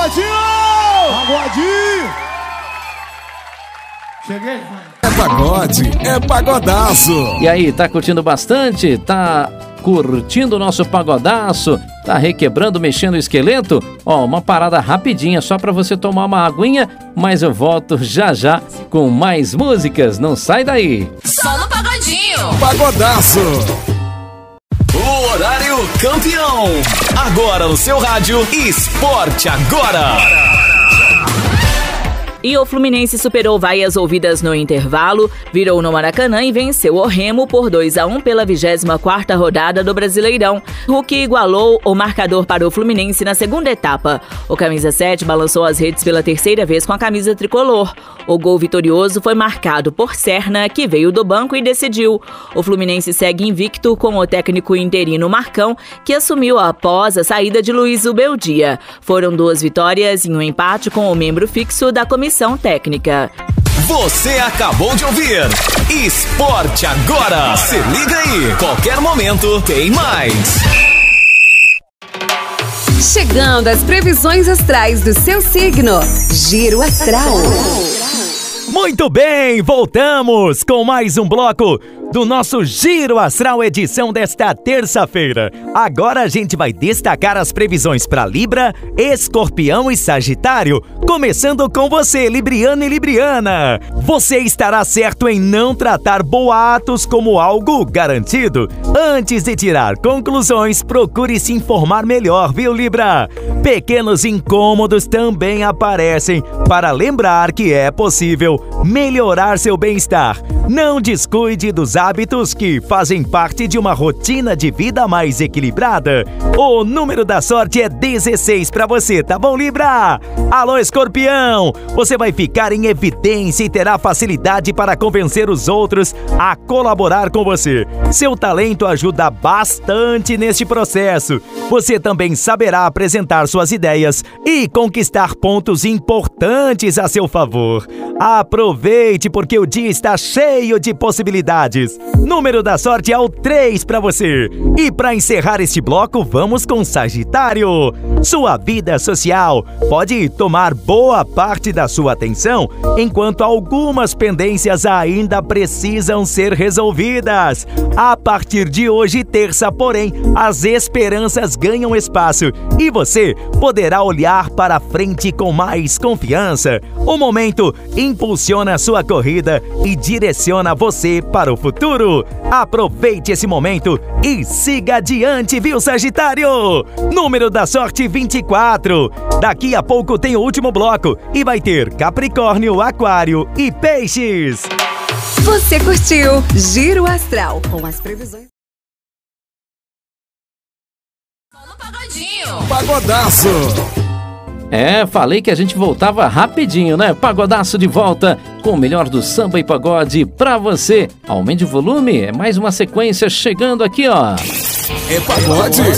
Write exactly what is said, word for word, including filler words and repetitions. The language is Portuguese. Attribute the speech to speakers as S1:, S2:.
S1: Pagodinho! Pagodinho! Cheguei.
S2: É pagode, é pagodaço.
S3: E aí, tá curtindo bastante? Tá curtindo o nosso pagodaço? Tá requebrando, mexendo o esqueleto? Ó, uma parada rapidinha só pra você tomar uma aguinha, mas eu volto já já com mais músicas. Não sai daí.
S4: Só no Pagodinho.
S2: Pagodaço.
S5: O horário campeão. Agora no seu rádio Esporte Agora.
S4: E o Fluminense superou vaias ouvidas no intervalo, virou no Maracanã e venceu o Remo por dois a um pela vigésima quarta rodada do Brasileirão. Hulk igualou o marcador para o Fluminense na segunda etapa. O camisa sete balançou as redes pela terceira vez com a camisa tricolor. O gol vitorioso foi marcado por Serna, que veio do banco e decidiu. O Fluminense segue invicto com o técnico interino Marcão, que assumiu após a saída de Luiz Ubeldia. Foram duas vitórias e um empate com o membro fixo da comissão técnica.
S5: Você acabou de ouvir Esporte Agora. Se liga aí, qualquer momento tem mais.
S6: Chegando às previsões astrais do seu signo. Giro Astral.
S7: Muito bem, voltamos com mais um bloco do nosso Giro Astral, edição desta terça-feira. Agora a gente vai destacar as previsões para Libra, Escorpião e Sagitário, começando com você, Libriano e Libriana. Você estará certo em não tratar boatos como algo garantido. Antes de tirar conclusões, procure se informar melhor, viu, Libra? Pequenos incômodos também aparecem para lembrar que é possível melhorar seu bem-estar. Não descuide dos hábitos que fazem parte de uma rotina de vida mais equilibrada. O número da sorte é dezesseis para você, tá bom, Libra? Alô, Escorpião! Você vai ficar em evidência e terá facilidade para convencer os outros a colaborar com você. Seu talento ajuda bastante neste processo. Você também saberá apresentar suas ideias e conquistar pontos importantes a seu favor. Aproveite porque o dia está cheio de possibilidades. Número da sorte é o três para você. E para encerrar este bloco, vamos com Sagitário. Sua vida social pode tomar boa parte da sua atenção, enquanto algumas pendências ainda precisam ser resolvidas. A partir de hoje, terça, porém, as esperanças ganham espaço e você poderá olhar para frente com mais confiança. O momento impulsiona sua corrida e direciona você para o futuro. Aproveite esse momento e siga adiante, viu, Sagitário? Número da sorte vinte e quatro. Daqui a pouco tem o último bloco e vai ter Capricórnio, Aquário e Peixes.
S6: Você curtiu Giro Astral com as previsões.
S4: Pagodinho.
S2: Pagodaço.
S3: É, falei que a gente voltava rapidinho, né? Pagodaço de volta com o melhor do samba e pagode pra você. Aumente o volume, é mais uma sequência chegando aqui, ó.
S2: É pagode,